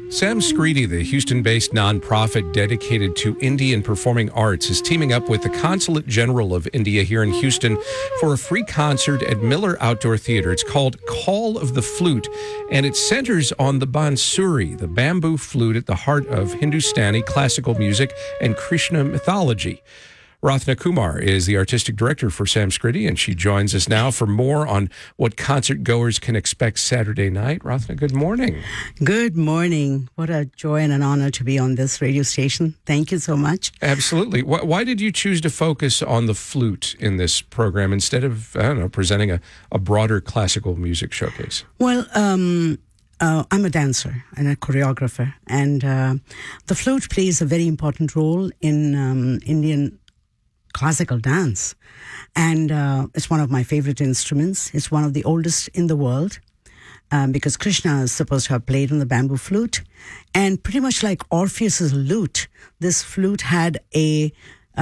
Sam Screedy, the Houston-based nonprofit dedicated to Indian performing arts, is teaming up with the Consulate General of India here in Houston for a free concert at Miller Outdoor Theater. It's called Call of the Flute, and it centers on the bansuri, the bamboo flute at the heart of Hindustani classical music and Krishna mythology. Rathna Kumar is the artistic director for Sam Screedy, and she joins us now for more on what concert goers can expect Saturday night. Rathna, good morning. Good morning. What a joy and an honor to be on this radio station. Thank you so much. Absolutely. Why did you choose to focus on the flute in this program instead of, presenting a broader classical music showcase? Well, I'm a dancer and a choreographer, and the flute plays a very important role in Indian classical dance, and it's one of my favorite instruments. It's one of the oldest in the world because Krishna is supposed to have played on the bamboo flute, and pretty much like Orpheus's lute, this flute had a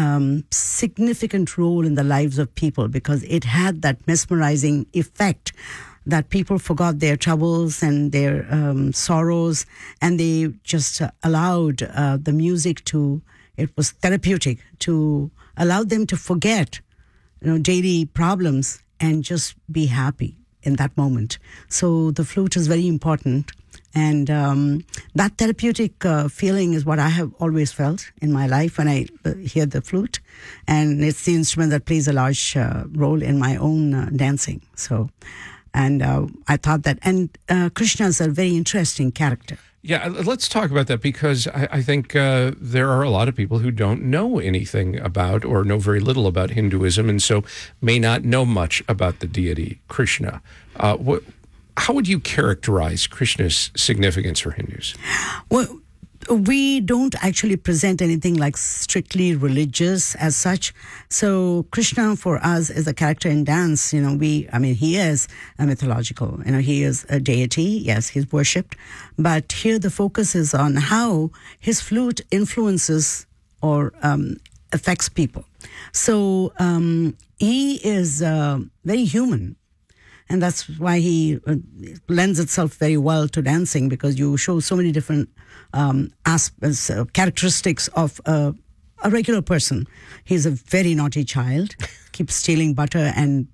significant role in the lives of people because it had that mesmerizing effect that people forgot their troubles and their sorrows, and they just allowed the music to, it was therapeutic to allow them to forget, daily problems and just be happy in that moment. So the flute is very important. And that therapeutic feeling is what I have always felt in my life when I hear the flute. And it's the instrument that plays a large role in my own dancing. So, and I thought that, and Krishna is a very interesting character. Yeah, let's talk about that because I think there are a lot of people who don't know anything about or know very little about Hinduism and so may not know much about the deity Krishna. How would you characterize Krishna's significance for Hindus? Well, we don't actually present anything like strictly religious as such. So Krishna for us is a character in dance. He is a mythological, he is a deity. Yes, he's worshipped. But here the focus is on how his flute influences or affects people. So he is very human. And that's why he lends itself very well to dancing, because you show so many different aspects, characteristics of a regular person. He's a very naughty child, keeps stealing butter and,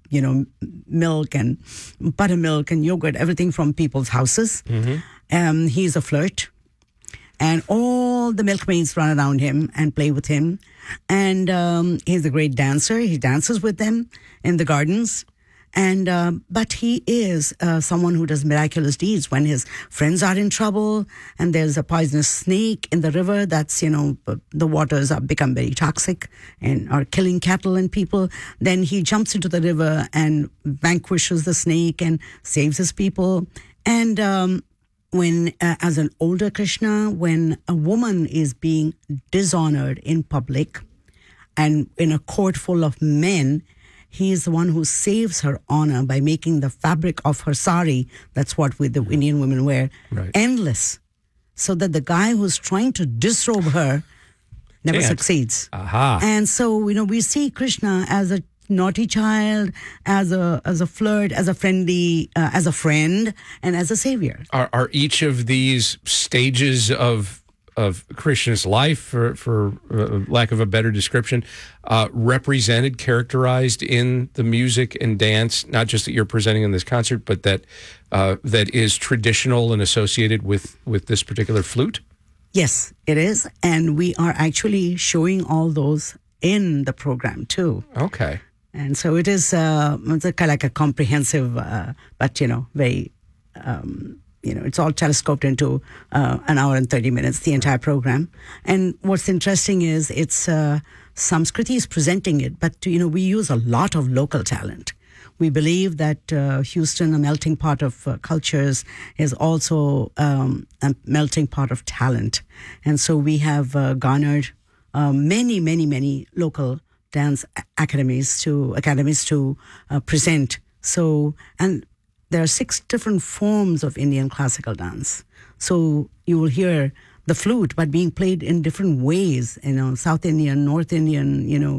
milk and buttermilk and yogurt, everything from people's houses. Mm-hmm. He's a flirt. And all the milkmaids run around him and play with him. And he's a great dancer. He dances with them in the gardens. And but he is someone who does miraculous deeds when his friends are in trouble and there's a poisonous snake in the river that's, the waters have become very toxic and are killing cattle and people. Then he jumps into the river and vanquishes the snake and saves his people. And when, as an older Krishna, when a woman is being dishonored in public and in a court full of men, he is the one who saves her honor by making the fabric of her sari, that's what the Indian women wear, right, endless, so that the guy who's trying to disrobe her never succeeds. Aha. And so, we see Krishna as a naughty child, as a flirt, as a friendly, as a friend, and as a savior. Are each of these stages of Krishna's life, for lack of a better description, represented, characterized in the music and dance, not just that you're presenting in this concert, but that is traditional and associated with this particular flute? Yes, it is. And we are actually showing all those in the program, too. Okay. And so it is it's like a comprehensive, but, very... it's all telescoped into an hour and 30 minutes, the entire program. And what's interesting is it's Samskriti is presenting it, but, we use a lot of local talent. We believe that Houston, a melting pot of cultures, is also a melting pot of talent. And so we have garnered many, many, many local dance academies to present. So, and there are 6 different forms of Indian classical dance. So you will hear the flute, but being played in different ways, South Indian, North Indian,